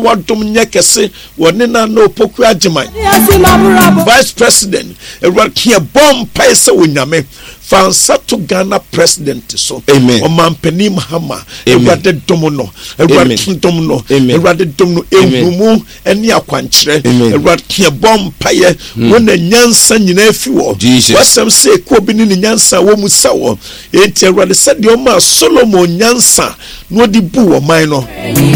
wadom nyekese wone na no poku agiman vice president Edward Kia bomb paisa wonyame fansa to Ghana president so omampani Mahama Edward domono Edward domono Edward domono ehumu eni akwankyere Edward Kia bomb paye wona nyansa nyina afiwo wasem se ko bi ni nyansa wo musawo enti Edward said o ma Solomon nyansa no di bu o man no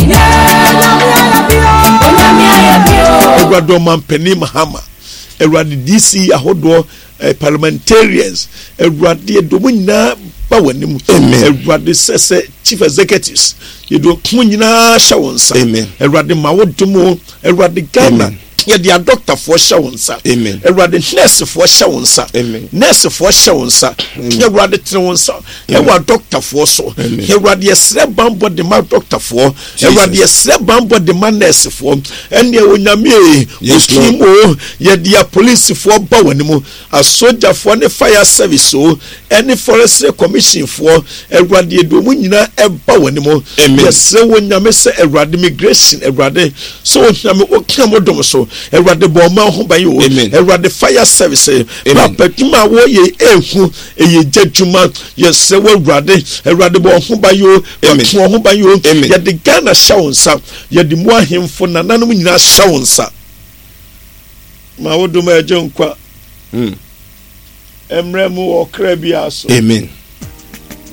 Edward omampani Mahama Edward DC ahodo parliamentarians Edward edomu nyina ba wanim Edward sese chief executives yedo kunyina sha wonsa Edward mawodomo Edward Ghana ye dia doctor for sha wonsa Edward nurse for sha wonsa nurse for sha wonsa Edward tre wonsa Edward doctor for so Edward yesre bambo de ma doctor for Edward yesre bambo de ma nurse for ene onyame okimo ye dia police for ba wanimu a soldier for ne fire service o any forestry commission for Edward edomu nyina e ba wanimu yesre wonyame se Edward immigration Edward so onyame okimo dom so Edward Boma ho ban o Edward fire service papatuma wo ye ehu eye jadwuma yesre wo Edward Bo ho ban yo patwo ho ban yo ye de Ghana shawonsa ye de mu ahemfo nananom nyina shawonsa ma wodoma ejonkwa emremu okra bia so amen